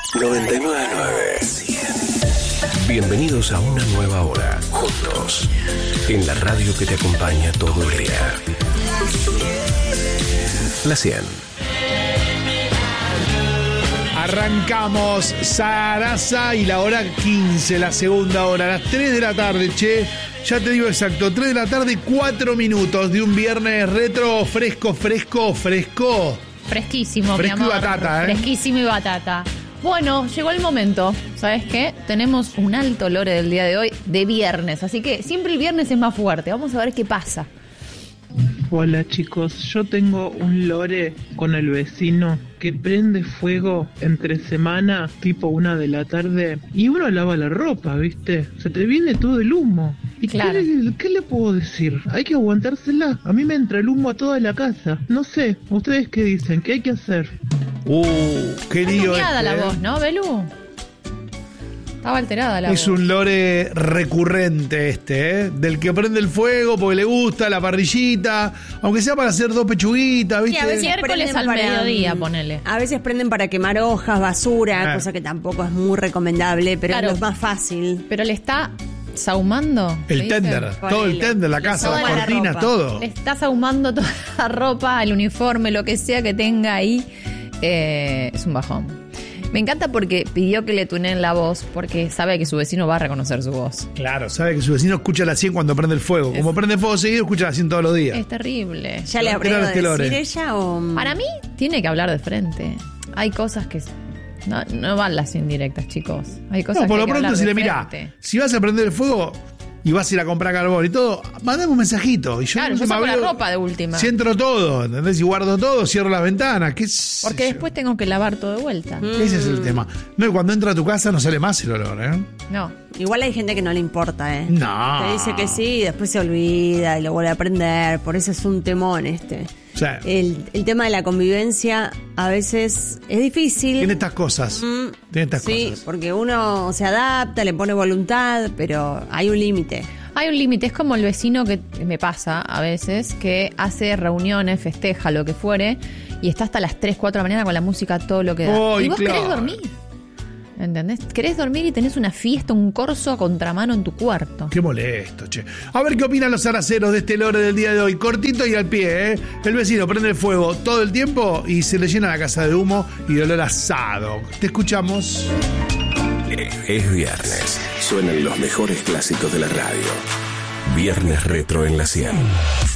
99.9. Bienvenidos a una nueva hora, juntos, en la radio que te acompaña todo el día. La 100. Arrancamos Sarasa y la hora 15, la segunda hora, a las 3 de la tarde, che. Ya te digo exacto, 3 de la tarde, 4 minutos de un viernes retro, fresco. Fresquísimo, Fresco mi amor. y batata, Fresquísimo y batata. Bueno, llegó el momento. ¿Sabes qué? Tenemos un alto lore del día de hoy, de viernes. Así que siempre el viernes es más fuerte. Vamos a ver qué pasa. Hola chicos, yo tengo un lore con el vecino que prende fuego entre semana, tipo 1 de la tarde, y uno lava la ropa, ¿viste? Se te viene todo el humo. ¿Y claro. ¿Qué le puedo decir? Hay que aguantársela. A mí me entra el humo a toda la casa. No sé, ¿ustedes qué dicen? ¿Qué hay que hacer? Qué lío Está este, la voz, ¿no, Belú? Estaba alterada la voz. Es un lore recurrente este, del que prende el fuego porque le gusta la parrillita, aunque sea para hacer 2 pechuguitas, ¿viste? Sí, a veces Miércoles prenden al mediodía, ponele. A veces prenden para quemar hojas, basura, Ah. cosa que tampoco es muy recomendable, pero Claro. es lo más fácil. Pero le está sahumando. El ¿se dice? tender, todo el Ponele. tender, la casa, Toda las la cortinas, ropa. todo. Le está sahumando toda la ropa, el uniforme, lo que sea que tenga ahí. Es un bajón. Me encanta porque pidió que le tuneen la voz porque sabe que su vecino va a reconocer su voz. Claro, sabe que su vecino escucha la 100 cuando prende el fuego. Como prende fuego seguido, escucha la 100 todos los días. Es terrible. ¿Ya le habré Claro, de este decir lore. ella o...? Para mí, tiene que hablar de frente. Hay cosas que no van las indirectas, chicos. Hay cosas No, por que lo hay que pronto, hablar si de le mirá, frente. si vas a prender el fuego y vas a ir a comprar carbón y todo, mandame un mensajito. Y yo, Claro, yo saco la ropa de última. Si entro todo, ¿entendés? Y guardo todo, cierro las ventanas. Porque después tengo que lavar todo de vuelta. Ese es el tema. No, y cuando entra a tu casa no sale más el olor, ¿eh? No. Igual hay gente que no le importa, ¿eh? No. Te dice que sí y después se olvida y lo vuelve a aprender. Por eso es un temón este. O sea, El tema de la convivencia a veces es difícil. tiene estas cosas. Tiene estas Sí, cosas. porque uno se adapta, le pone voluntad, pero hay un límite. Hay un límite, es como el vecino que me pasa a veces, que hace reuniones, festeja, lo que fuere, y está hasta las 3, 4 de la mañana con la música, todo lo que da. Ay, y vos claro. querés dormir. ¿Entendés? Querés dormir y tenés una fiesta, un corso a contramano en tu cuarto. Qué molesto, che. A ver qué opinan los araceros de este lore del día de hoy. Cortito y al pie, ¿eh? El vecino prende el fuego todo el tiempo y se le llena la casa de humo y de olor asado. Te escuchamos. Es viernes. Suenan los mejores clásicos de la radio. Viernes retro en la 100.